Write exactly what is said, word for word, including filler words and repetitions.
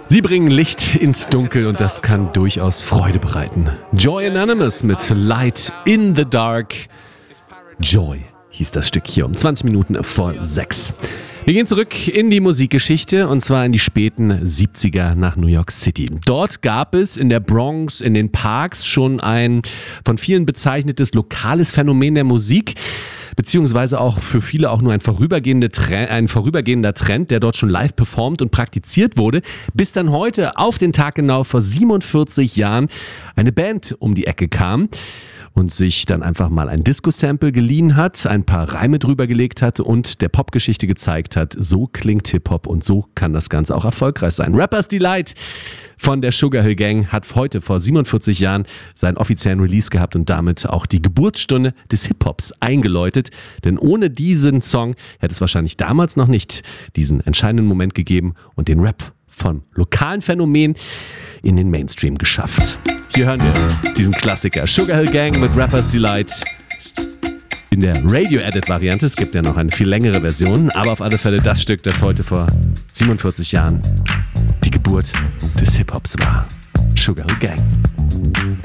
Sie bringen Licht ins Dunkel und das kann durchaus Freude bereiten. Joy Anonymous mit Light in the Dark. Joy hieß das Stück hier um zwanzig Minuten vor sechs. Wir gehen zurück in die Musikgeschichte und zwar in die späten siebziger nach New York City. Dort gab es in der Bronx, in den Parks schon ein von vielen bezeichnetes lokales Phänomen der Musik, beziehungsweise auch für viele auch nur ein, vorübergehende Trend, ein vorübergehender Trend, der dort schon live performt und praktiziert wurde, bis dann heute auf den Tag genau vor siebenundvierzig Jahren eine Band um die Ecke kam und sich dann einfach mal ein Disco-Sample geliehen hat, ein paar Reime drüber gelegt hat und der Popgeschichte gezeigt hat, so klingt Hip-Hop und so kann das Ganze auch erfolgreich sein. Rappers Delight von der Sugar Hill Gang hat heute vor siebenundvierzig Jahren seinen offiziellen Release gehabt und damit auch die Geburtsstunde des Hip-Hops eingeläutet. Denn ohne diesen Song hätte es wahrscheinlich damals noch nicht diesen entscheidenden Moment gegeben und den Rap von lokalen Phänomenen in den Mainstream geschafft. Hier hören wir diesen Klassiker Sugar Hill Gang mit Rappers Delight in der Radio-Edit-Variante. Es gibt ja noch eine viel längere Version, aber auf alle Fälle das Stück, das heute vor siebenundvierzig Jahren die Geburt des Hip-Hops war. Sugar Hill Gang.